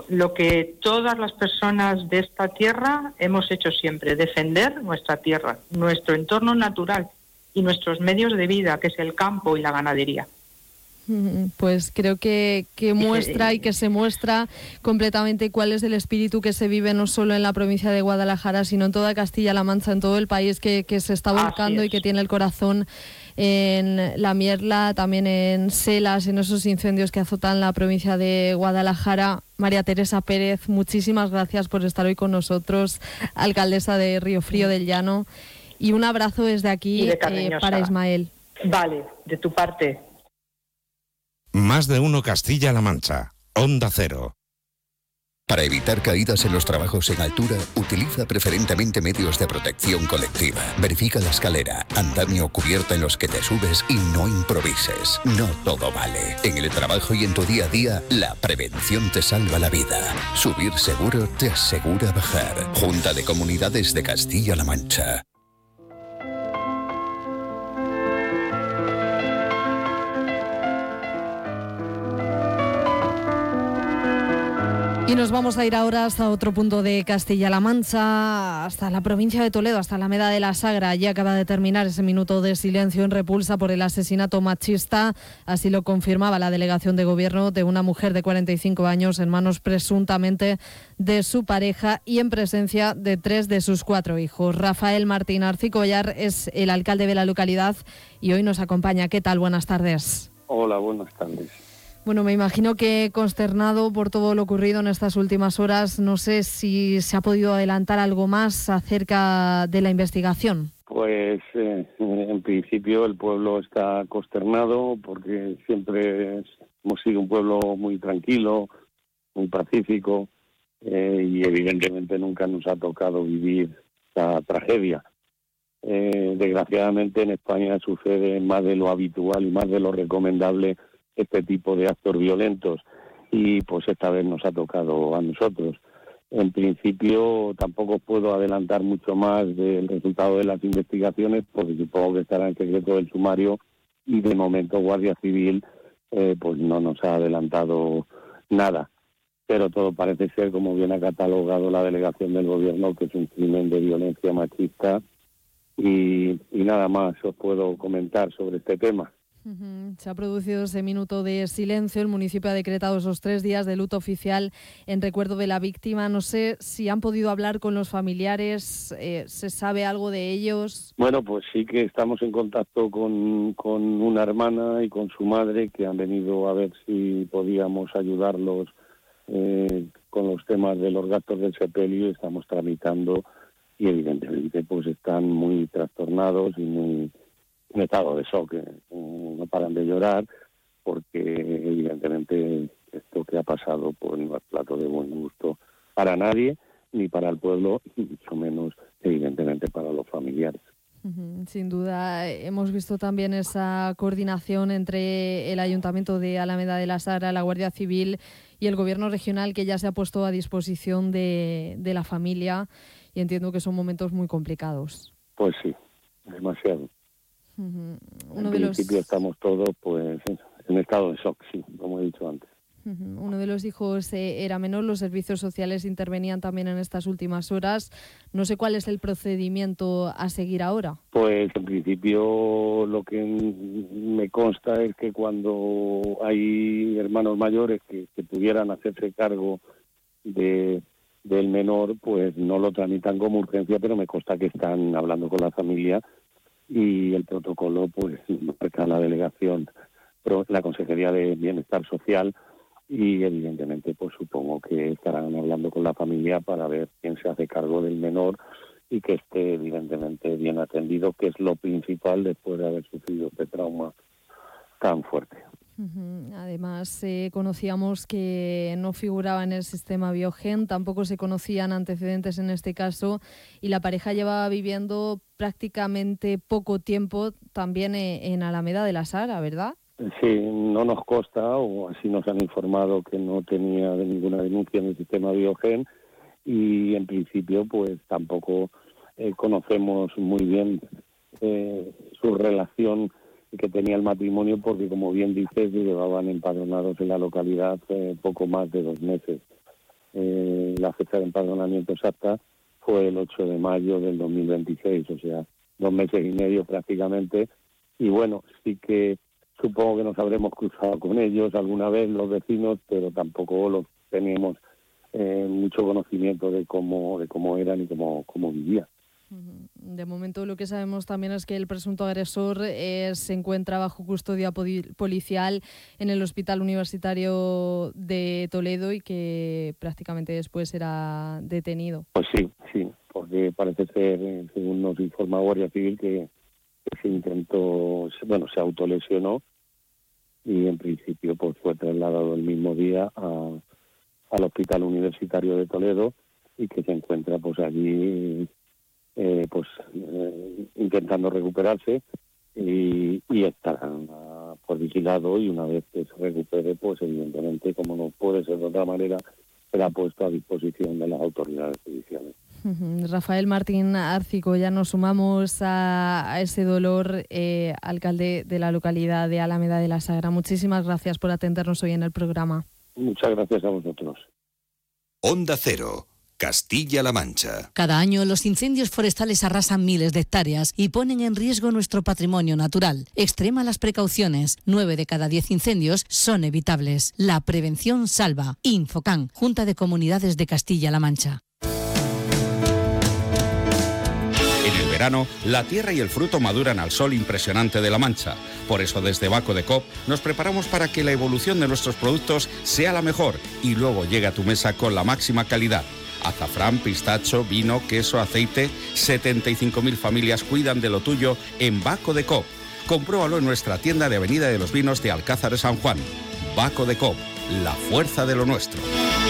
lo que todas las personas de esta tierra hemos hecho siempre, defender nuestra tierra, nuestro entorno natural y nuestros medios de vida, que es el campo y la ganadería. Pues creo que muestra y que se muestra completamente cuál es el espíritu que se vive no solo en la provincia de Guadalajara, sino en toda Castilla-La Mancha, en todo el país, que se está volcando y que tiene el corazón en la Mierla, también en Selas, en esos incendios que azotan la provincia de Guadalajara. María Teresa Pérez, muchísimas gracias por estar hoy con nosotros, alcaldesa de Río Frío del Llano, y un abrazo desde aquí para Ismael. Vale, de tu parte. Más de uno Castilla-La Mancha. Onda Cero. Para evitar caídas en los trabajos en altura, utiliza preferentemente medios de protección colectiva. Verifica la escalera, andamio o cubierta en los que te subes y no improvises. No todo vale. En el trabajo y en tu día a día, la prevención te salva la vida. Subir seguro te asegura bajar. Junta de Comunidades de Castilla-La Mancha. Y nos vamos a ir ahora hasta otro punto de Castilla-La Mancha, hasta la provincia de Toledo, hasta Alameda de la Sagra. Allí acaba de terminar ese minuto de silencio en repulsa por el asesinato machista. Así lo confirmaba la delegación de gobierno de una mujer de 45 años en manos presuntamente de su pareja y en presencia de 3 de sus 4 hijos. Rafael Martín Arcicollar es el alcalde de la localidad y hoy nos acompaña. ¿Qué tal? Buenas tardes. Hola, buenas tardes. Bueno, me imagino que consternado por todo lo ocurrido en estas últimas horas. No sé si se ha podido adelantar algo más acerca de la investigación. Pues en principio el pueblo está consternado porque siempre hemos sido un pueblo muy tranquilo, muy pacífico y evidentemente nunca nos ha tocado vivir esta tragedia. Desgraciadamente en España sucede más de lo habitual y más de lo recomendable este tipo de actos violentos y pues esta vez nos ha tocado a nosotros. En principio tampoco puedo adelantar mucho más del resultado de las investigaciones porque supongo que estará en secreto del sumario y de momento Guardia Civil pues no nos ha adelantado nada. Pero todo parece ser, como bien ha catalogado la delegación del gobierno, que es un crimen de violencia machista y nada más os puedo comentar sobre este tema. Se ha producido ese minuto de silencio. El municipio ha decretado esos 3 días de luto oficial en recuerdo de la víctima. No sé si han podido hablar con los familiares, ¿se sabe algo de ellos? Bueno, pues sí que estamos en contacto con una hermana y con su madre que han venido a ver si podíamos ayudarlos con los temas de los gastos del sepelio. Estamos tramitando y evidentemente pues están muy trastornados y muy en estado de shock, no paran de llorar porque evidentemente esto que ha pasado pues no es plato de buen gusto para nadie, ni para el pueblo, y mucho menos evidentemente para los familiares. Sin duda, hemos visto también esa coordinación entre el Ayuntamiento de Alameda de la Sagra, la Guardia Civil y el Gobierno regional que ya se ha puesto a disposición de la familia y entiendo que son momentos muy complicados. Pues sí, demasiado. En principio estamos todos pues en estado de shock, sí, como he dicho antes. Uno de los hijos era menor, los servicios sociales intervenían también en estas últimas horas. No sé cuál es el procedimiento a seguir ahora. Pues en principio lo que me consta es que cuando hay hermanos mayores que pudieran hacerse cargo del menor, pues no lo tramitan como urgencia, pero me consta que están hablando con la familia y el protocolo pues marca la delegación, la Consejería de Bienestar Social y evidentemente pues supongo que estarán hablando con la familia para ver quién se hace cargo del menor y que esté evidentemente bien atendido, que es lo principal después de haber sufrido este trauma tan fuerte. Además, conocíamos que no figuraba en el sistema Biogen, tampoco se conocían antecedentes en este caso y la pareja llevaba viviendo prácticamente poco tiempo también en Alameda de la Sagra, ¿verdad? Sí, no nos consta, o así nos han informado, que no tenía ninguna denuncia en el sistema Biogen y en principio pues tampoco conocemos muy bien su relación que tenía el matrimonio porque, como bien dices, llevaban empadronados en la localidad poco más de 2 meses. la fecha de empadronamiento exacta fue el 8 de mayo del 2026, o sea, 2 meses y medio prácticamente. Y bueno, sí que supongo que nos habremos cruzado con ellos alguna vez los vecinos, pero tampoco los teníamos mucho conocimiento de cómo eran y cómo vivían. De momento lo que sabemos también es que el presunto agresor se encuentra bajo custodia policial en el Hospital Universitario de Toledo y que prácticamente después será detenido. Pues sí, porque parece ser, según nos informa Guardia Civil, que se intentó, se autolesionó y en principio pues fue trasladado el mismo día al Hospital Universitario de Toledo y que se encuentra pues allí intentando recuperarse y estará pues vigilado, y una vez que se recupere, pues evidentemente, como no puede ser de otra manera, será puesto a disposición de las autoridades judiciales. Rafael Martín Árcico, ya nos sumamos a ese dolor, alcalde de la localidad de Alameda de la Sagra. Muchísimas gracias por atendernos hoy en el programa. Muchas gracias a vosotros. Onda Cero, Castilla-La Mancha. Cada año los incendios forestales arrasan miles de hectáreas y ponen en riesgo nuestro patrimonio natural. Extrema las precauciones. 9 de cada 10 incendios son evitables. La prevención salva. Infocan, Junta de Comunidades de Castilla-La Mancha. En el verano, la tierra y el fruto maduran al sol impresionante de La Mancha. Por eso desde Baco de Coop nos preparamos para que la evolución de nuestros productos sea la mejor y luego llegue a tu mesa con la máxima calidad. Azafrán, pistacho, vino, queso, aceite. 75.000 familias cuidan de lo tuyo en Baco de Coop. Compruébalo en nuestra tienda de Avenida de los Vinos de Alcázar de San Juan. Baco de Coop, la fuerza de lo nuestro.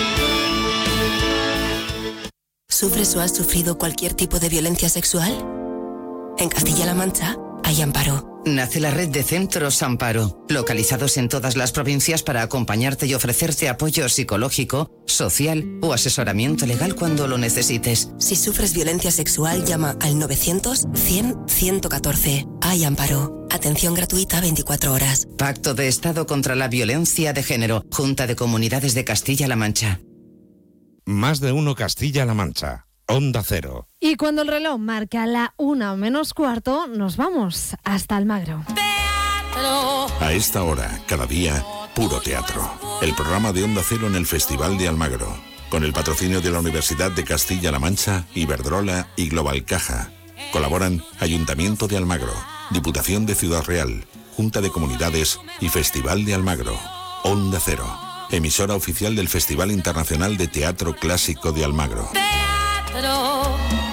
¿Sufres o has sufrido cualquier tipo de violencia sexual? En Castilla-La Mancha hay Amparo. Nace la red de centros Amparo, localizados en todas las provincias para acompañarte y ofrecerte apoyo psicológico, social o asesoramiento legal cuando lo necesites. Si sufres violencia sexual, llama al 900-100-114. Hay Amparo. Atención gratuita 24 horas. Pacto de Estado contra la Violencia de Género. Junta de Comunidades de Castilla-La Mancha. Más de uno Castilla-La Mancha. Onda Cero. Y cuando el reloj marca la 1:15, nos vamos hasta Almagro. A esta hora, cada día, puro teatro. El programa de Onda Cero en el Festival de Almagro. Con el patrocinio de la Universidad de Castilla-La Mancha, Iberdrola y Global Caja. Colaboran Ayuntamiento de Almagro, Diputación de Ciudad Real, Junta de Comunidades y Festival de Almagro. Onda Cero. Emisora oficial del Festival Internacional de Teatro Clásico de Almagro. Lo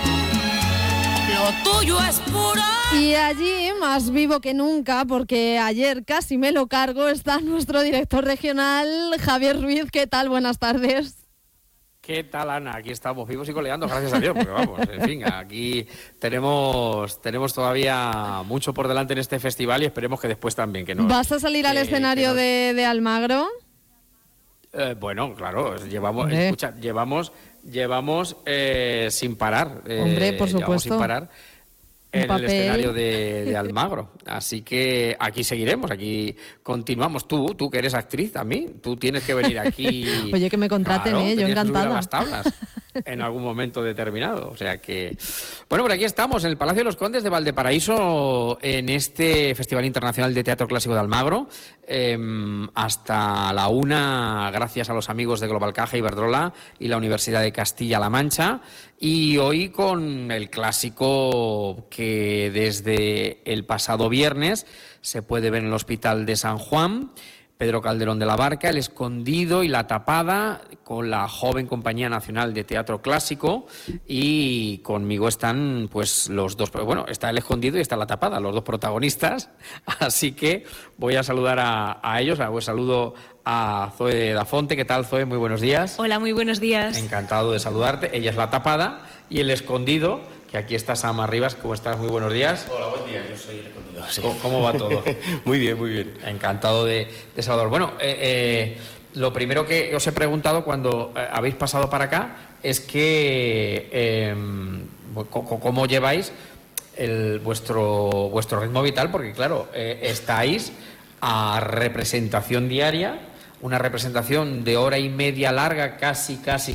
tuyo es puro. Y allí, más vivo que nunca, porque ayer casi me lo cargo, está nuestro director regional, Javier Ruiz. ¿Qué tal? Buenas tardes. ¿Qué tal, Ana? Aquí estamos vivos y coleando, gracias a Dios, porque vamos, en fin, aquí tenemos todavía mucho por delante en este festival y esperemos que después también. ¿Vas a salir al escenario de Almagro? Bueno, claro, llevamos sin parar. Hombre, por supuesto. Sin parar en el escenario de Almagro. Así que aquí seguiremos, aquí continuamos. Tú que eres actriz también, tú tienes que venir aquí. Oye, que me contraten, claro, yo encantada. Las tablas en algún momento determinado. O sea que... Bueno, por aquí estamos, en el Palacio de los Condes de Valparaíso, en este Festival Internacional de Teatro Clásico de Almagro. Hasta la 1, gracias a los amigos de Global Caja, Iberdrola y la Universidad de Castilla-La Mancha. Y hoy con el clásico que desde el pasado viernes se puede ver en el Hospital de San Juan, Pedro Calderón de la Barca, El Escondido y La Tapada, con la joven Compañía Nacional de Teatro Clásico, y conmigo están pues los dos, bueno, está El Escondido y está La Tapada, los dos protagonistas, así que voy a saludar a ellos. Pues saludo a Zoe Dafonte. ¿Qué tal, Zoe? Muy buenos días. Hola, muy buenos días. Encantado de saludarte. Ella es La Tapada, y El Escondido, que aquí está Sama Rivas. ¿Cómo estás? Muy buenos días. Hola, buen día. Yo soy El Escondido. Sí. ¿Cómo va todo? Muy bien, muy bien. Encantado de saludar. Bueno, lo primero que os he preguntado cuando habéis pasado para acá es que cómo lleváis vuestro ritmo vital, porque claro, estáis a representación diaria, una representación de hora y media larga, casi